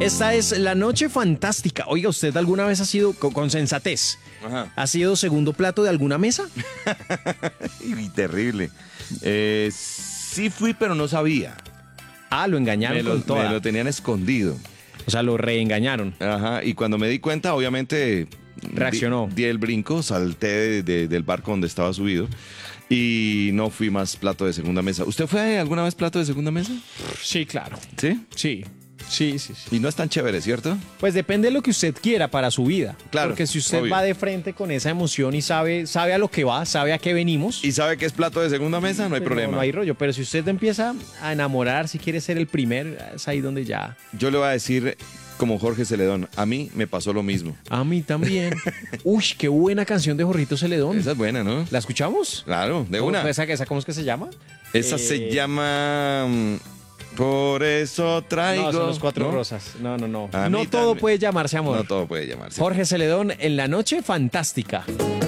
Esta es La Noche Fantástica. Oiga, ¿usted alguna vez ha sido, con sensatez, ha sido segundo plato de alguna mesa? Y terrible. Sí fui, pero no sabía. Ah, lo engañaron con Me toda. lo tenían escondido. O sea, lo reengañaron. Ajá, y cuando me di cuenta, obviamente... Reaccionó. Di el brinco, salté del barco donde estaba subido y no fui más plato de segunda mesa. ¿Usted fue alguna vez plato de segunda mesa? Sí, claro. ¿Sí? Sí. Sí. Y no es tan chévere, ¿cierto? Pues depende de lo que usted quiera para su vida. Claro, porque si usted obvio. va de frente con esa emoción y sabe a lo que va, sabe a qué venimos, ¿Y sabe que es plato de segunda mesa? No hay pues problema. No hay rollo. Pero si usted empieza a enamorar, si quiere ser el primer, es ahí donde ya... Yo le voy a decir, como Jorge Celedón, a mí me pasó lo mismo. A mí también. Uy, qué buena canción de Jorrito Celedón. Esa es buena, ¿no? ¿La escuchamos? Claro, de una. ¿Esa cómo es que se llama? Esa se llama... Por eso traigo... No, son los Cuatro ¿no? Rosas. No. A No mí todo también. puede llamarse amor. No todo puede llamarse. Jorge Celedón en La Noche Fantástica.